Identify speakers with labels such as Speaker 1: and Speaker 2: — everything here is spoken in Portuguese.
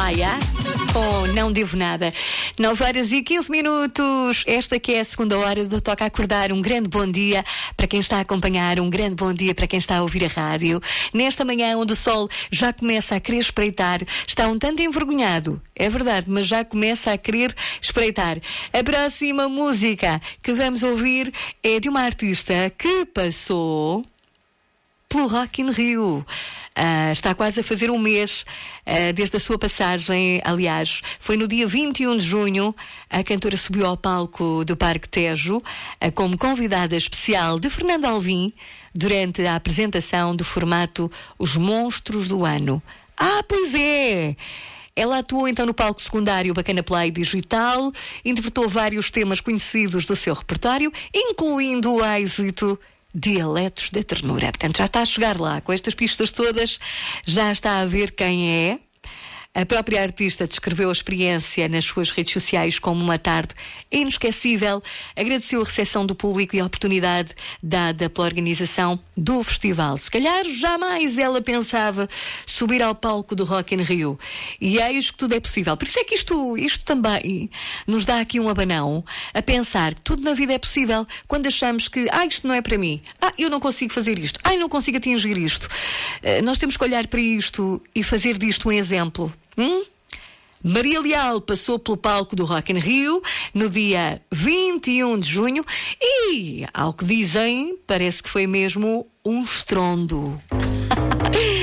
Speaker 1: Maia, com Não Devo Nada. 9h15. Esta que é a segunda hora do Toca a Acordar. Um grande bom dia para quem está a acompanhar, um grande bom dia para quem está a ouvir a rádio. Nesta manhã onde o sol já começa a querer espreitar, está um tanto envergonhado, é verdade, mas já começa a querer espreitar. A próxima música que vamos ouvir é de uma artista que passou pelo Rock in Rio. Está quase a fazer um mês desde a sua passagem. Aliás, foi no dia 21 de junho. A cantora subiu ao palco do Parque Tejo como convidada especial de Fernando Alvim durante a apresentação do formato Os Monstros do Ano. Pois é! Ela atuou então no palco secundário Bacana Play Digital, interpretou vários temas conhecidos do seu repertório, incluindo o êxito Dialetos da Ternura. Portanto, já está a chegar lá com estas pistas todas, já está a ver quem é. A própria artista descreveu a experiência nas suas redes sociais como uma tarde inesquecível. Agradeceu a recepção do público e a oportunidade dada pela organização do festival. Se calhar jamais ela pensava subir ao palco do Rock in Rio. E eis que tudo é possível. Por isso é que isto também nos dá aqui um abanão a pensar que tudo na vida é possível quando achamos que isto não é para mim. Eu não consigo fazer isto. Não consigo atingir isto. Nós temos que olhar para isto e fazer disto um exemplo. Maria Leal passou pelo palco do Rock in Rio no dia 21 de junho e, ao que dizem, parece que foi mesmo um estrondo.